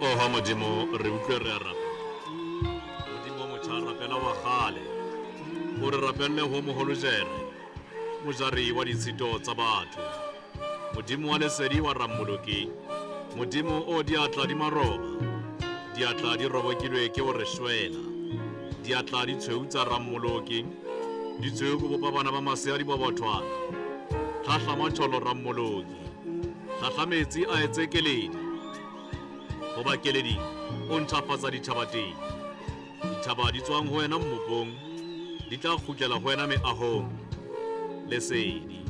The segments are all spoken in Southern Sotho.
Oha Modimo re utlwe re a rapa. Modimo motjha rapela wa kgale. O re rapelle ho moholojere. Mojari wa ditshito tsa batho. Modimo wa lesedi wa rammoloki. Modimo o diatla di maroba. Diatla di robokilwe ke o re shwela. Diatla di tshweu tsa rammoloki. Di tshweu go bopa bana ba masea di bobothwana. Tlhahla matsholo rammoloki. Tlhahla metsi a etse keledi. Ho ba keledi o ntjhafatsa ditjhaba teng. Ditjhaba di tswang ho wena mmopong, di tla kgutlela ho wena meahong. Lesedi.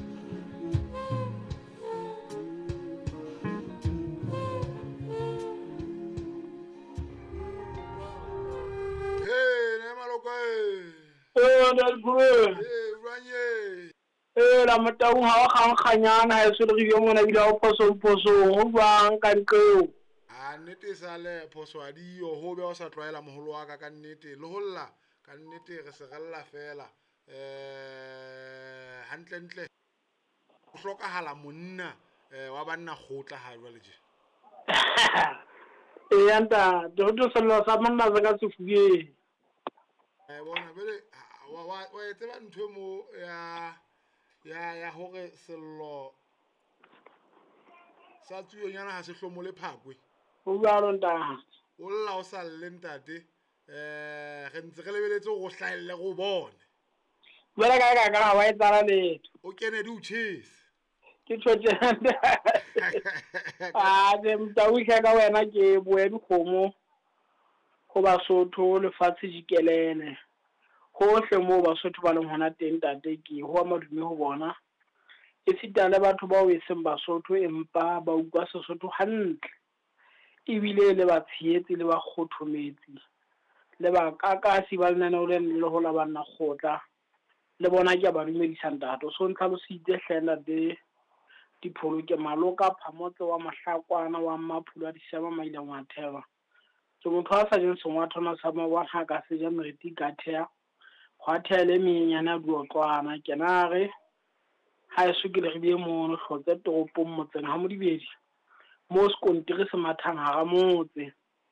La motau ha wa kganyana ha se re yo mona bila o phoso ho bang ka nqeo a nnete sa le phoso a dio ho be o sa tlwaela moholo wa ka nnete le holla ka nnete re se galla fela hantle ntle o hlokahala monna wa banna khotla ha jwale je yanta do sello sa monna za ka sefuye bona bele wa etseba ntwe mo ya hore sello sa tsuyonyana ha se hlomole phakwe o ba ronta o lla o sa le ntate re ntse re lebeletse go hlaelle go bone bela ka wa etsala letho o kene di uchese ke tshotse de mtau ka wena ke boe dikgomo go ba sotho le fatse dikelene hohle mo ba sotho ba leng hona teng tate ke ho madume ho bona e fitale batho ba o eseng ba sotho empa ba utlwa sesotho hantle ibile le ba tsietse le ba khothometsi le ba kakasi ba lena o le ho la bana khotla le bona ke ba dumedisa ntato so ntlhalo se itsehlela de dipholo ke maloka phamotse wa mahlakwana wa maphulo a disema maila ngwatheba ke motho a sa jeng sengwa thona sa ma wa ga ka se ja meriti ka thea gwa thele menyana duotlwana kenare ha e sukile re bie mono hlotse toropong motseng ha modibedi mo skontiri se mathang ha motse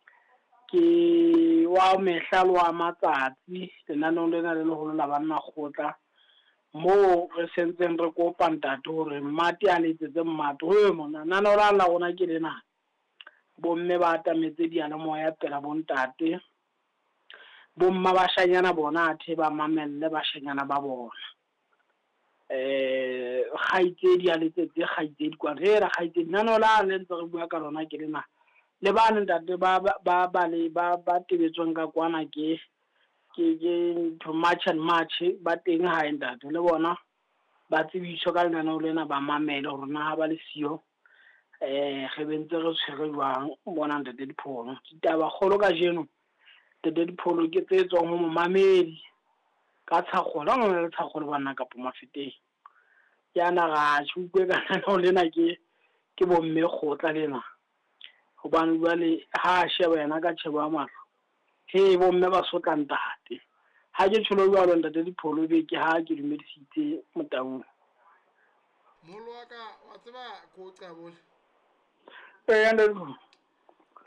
ke wa mehlalo wa matsatsi lenanong lena le ho la banna khotla mo re sentseng re ko pantate hore mmati a letsetse mmato ho mona nana la ona ke lena bomme ba atametse di ana moya pela bontate bomma ba shanyana bona athe ba mamelle ba shanyana ba bona khaitsedi a letsetse khaitsedi kwa rera khaitsedi nana la le ntse re bua ka lona ke lena le ba ntate ba tebetsweng ka kwana ke to match and match ba teng ha ntate le bona ba tsebiso ka lena lena ba mamele hore na ha ba le sio ge bentse re tshwere jwang bona ntate dipholo ditaba kgolo ka jeno tete dipholo ke tse tswang ho mamedi ka tshakgola ngwana le tshakgola bana ka pomafeteng yana ga tshukwe ka nna lena ke bomme khotla lena go bana jwale ha sheba yana ka tsheba mahlo he bomme ba sotla ntate ha ke tsholo jwa lo ntate dipholo be ke ha ke dumedisitse motaung molo wa ka wa tseba ko qabole yanda